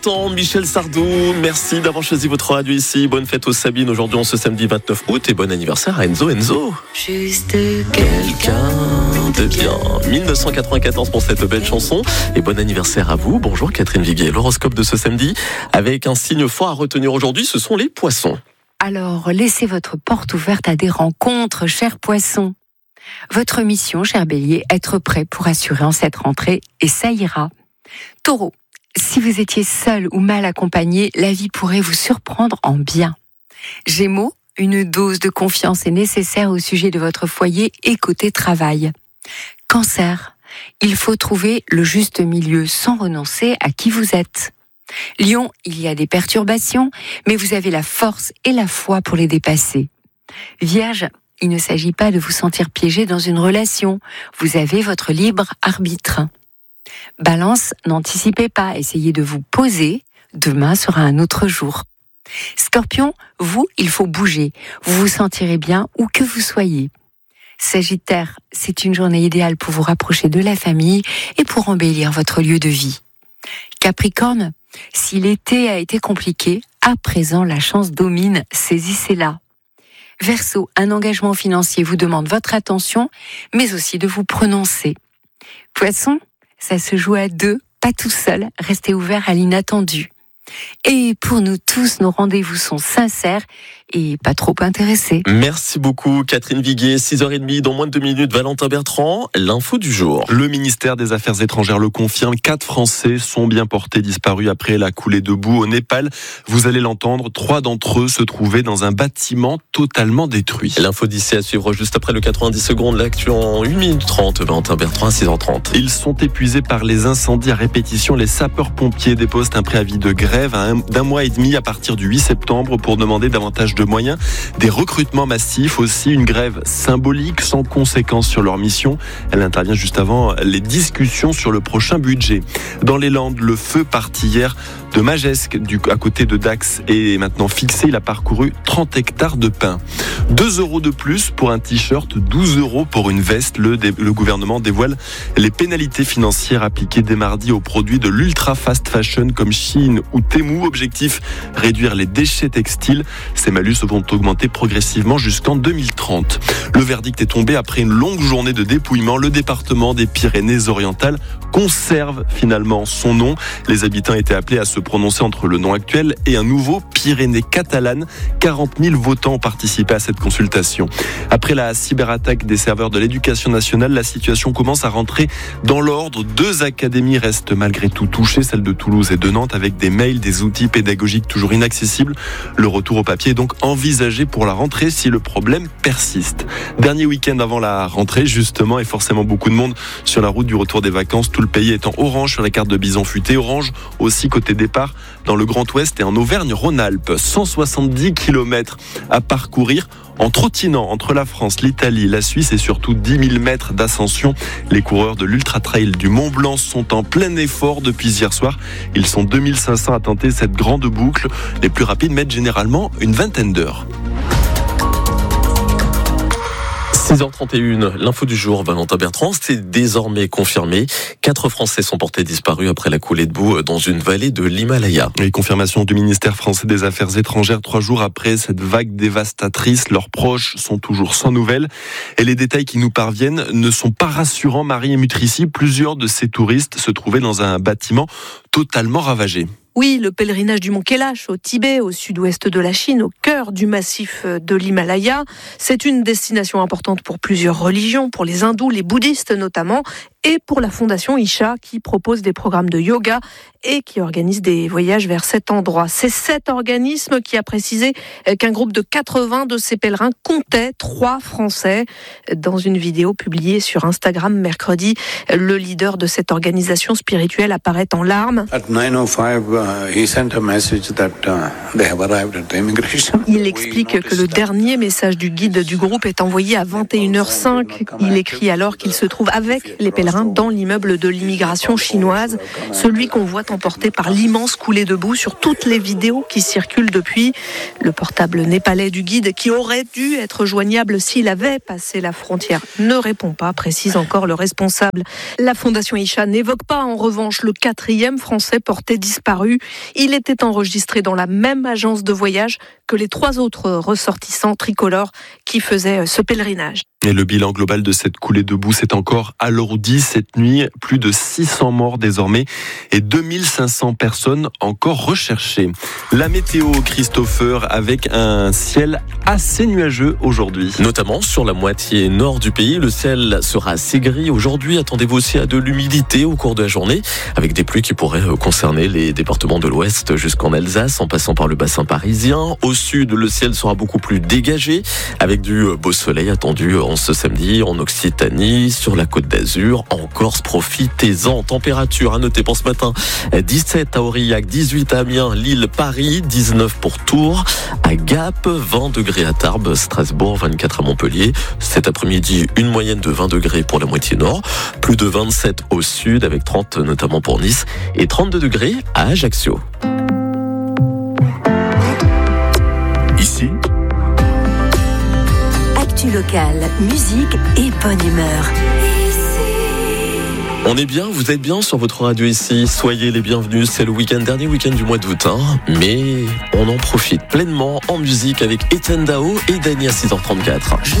Michel Sardou, merci d'avoir choisi votre radio ici. Bonne fête aux Sabines aujourd'hui en ce samedi 29 août et bon anniversaire à Enzo. Juste quelqu'un de bien. 1994 pour cette belle chanson et bon anniversaire à vous. Bonjour Catherine Viguier. L'horoscope de ce samedi avec un signe fort à retenir aujourd'hui, ce sont les poissons. Alors, laissez votre porte ouverte à des rencontres, chers poissons. Votre mission, cher bélier, être prêt pour assurer en cette rentrée et ça ira. Taureau, si vous étiez seul ou mal accompagné, la vie pourrait vous surprendre en bien. Gémeaux, une dose de confiance est nécessaire au sujet de votre foyer et côté travail. Cancer, il faut trouver le juste milieu sans renoncer à qui vous êtes. Lion, il y a des perturbations, mais vous avez la force et la foi pour les dépasser. Vierge, il ne s'agit pas de vous sentir piégé dans une relation, vous avez votre libre arbitre. Balance, n'anticipez pas, essayez de vous poser, demain sera un autre jour. Scorpion, vous, il faut bouger, vous vous sentirez bien où que vous soyez. Sagittaire, c'est une journée idéale pour vous rapprocher de la famille et pour embellir votre lieu de vie. Capricorne, si l'été a été compliqué, à présent la chance domine, saisissez-la. Verseau, un engagement financier vous demande votre attention, mais aussi de vous prononcer. Poisson, ça se joue à deux, pas tout seul, restez ouvert à l'inattendu. Et pour nous tous, nos rendez-vous sont sincères et pas trop intéressés. Merci beaucoup Catherine Viguier, 6h30 dans moins de 2 minutes, Valentin Bertrand, l'info du jour. Le ministère des Affaires étrangères le confirme, 4 Français sont bien portés disparus après la coulée de boue au Népal. Vous allez l'entendre, 3 d'entre eux se trouvaient dans un bâtiment totalement détruit. L'info d'ici à suivre juste après le 90 secondes, l'actu en 1 minute 30, Valentin Bertrand à 6h30. Ils sont épuisés par les incendies à répétition. Les sapeurs-pompiers déposent un préavis de grève d'un mois et demi à partir du 8 septembre pour demander davantage de moyens, des recrutements massifs, aussi une grève symbolique sans conséquence sur leur mission. Elle intervient juste avant les discussions sur le prochain budget. Dans les Landes, le feu parti hier de Magesque, à côté de Dax, est maintenant fixé. Il a parcouru 30 hectares de pins. 2 € de plus pour un t-shirt, 12 € pour une veste. Le gouvernement dévoile les pénalités financières appliquées dès mardi aux produits de l'ultra fast fashion comme Shein ou Temu. Objectif, réduire les déchets textiles. Ces malus vont augmenter progressivement jusqu'en 2030. Le verdict est tombé après une longue journée de dépouillement. Le département des Pyrénées-Orientales conserve finalement son nom. Les habitants étaient appelés à se prononcer entre le nom actuel et un nouveau, Pyrénées catalanes. 40 000 votants ont participé à cette consultation. Après la cyberattaque des serveurs de l'éducation nationale, la situation commence à rentrer dans l'ordre. 2 académies restent malgré tout touchées, celle de Toulouse et de Nantes, avec des mails, des outils pédagogiques toujours inaccessibles. Le retour au papier est donc envisagé pour la rentrée si le problème persiste. Dernier week-end avant la rentrée, justement, et forcément beaucoup de monde sur la route du retour des vacances. Tout le pays étant orange sur la carte de Bison Futé, orange aussi côté départ dans le Grand Ouest et en Auvergne-Rhône-Alpes. 170 km à parcourir en trottinant entre la France, l'Italie, la Suisse et surtout 10 000 mètres d'ascension. Les coureurs de l'Ultra Trail du Mont Blanc sont en plein effort depuis hier soir. Ils sont 2500 à tenter cette grande boucle. Les plus rapides mettent généralement une vingtaine d'heures. 6h31, l'info du jour, Valentin Bertrand, c'est désormais confirmé. 4 Français sont portés disparus après la coulée de boue dans une vallée de l'Himalaya. Et confirmation du ministère français des Affaires étrangères 3 jours après cette vague dévastatrice. Leurs proches sont toujours sans nouvelles. Et les détails qui nous parviennent ne sont pas rassurants. Marie et Mutrici, plusieurs de ces touristes se trouvaient dans un bâtiment totalement ravagé. Oui, le pèlerinage du mont Kailash au Tibet, au sud-ouest de la Chine, au cœur du massif de l'Himalaya. C'est une destination importante pour plusieurs religions, pour les hindous, les bouddhistes notamment, et pour la fondation Isha qui propose des programmes de yoga et qui organise des voyages vers cet endroit. C'est cet organisme qui a précisé qu'un groupe de 80 de ces pèlerins comptait 3 Français. Dans une vidéo publiée sur Instagram mercredi, le leader de cette organisation spirituelle apparaît en larmes. Il explique que le dernier message du guide du groupe est envoyé à 21h05. Il écrit alors qu'il se trouve avec les pèlerins hier dans l'immeuble de l'immigration chinoise, celui qu'on voit emporté par l'immense coulée de boue sur toutes les vidéos qui circulent depuis. Le portable népalais du guide, qui aurait dû être joignable s'il avait passé la frontière, ne répond pas, précise encore le responsable. La Fondation Isha n'évoque pas en revanche le 4e Français porté disparu. Il était enregistré dans la même agence de voyage que les 3 autres ressortissants tricolores qui faisaient ce pèlerinage. Et le bilan global de cette coulée de boue s'est encore alourdi cette nuit. Plus de 600 morts désormais et 2500 personnes encore recherchées. La météo, Christopher, avec un ciel assez nuageux aujourd'hui. Notamment sur la moitié nord du pays, le ciel sera assez gris aujourd'hui. Attendez-vous aussi à de l'humidité au cours de la journée, avec des pluies qui pourraient concerner les départements de l'ouest jusqu'en Alsace, en passant par le bassin parisien. Au sud, le ciel sera beaucoup plus dégagé, avec du beau soleil attendu ce samedi en Occitanie, sur la Côte d'Azur, en Corse. Profitez-en. Température à noter pour ce matin, 17 à Aurillac, 18 à Amiens, Lille, Paris, 19 pour Tours, à Gap, 20 degrés à Tarbes, Strasbourg, 24 à Montpellier. Cet après-midi, une moyenne de 20 degrés pour la moitié nord, plus de 27 au sud, avec 30 notamment pour Nice, et 32 degrés à Ajaccio. Ici, actu locale, musique et bonne humeur. On est bien, vous êtes bien sur votre radio ici. Soyez les bienvenus, c'est le dernier week-end du mois d'août. Mais on en profite pleinement en musique avec Etienne Dao et Dany à 6h34.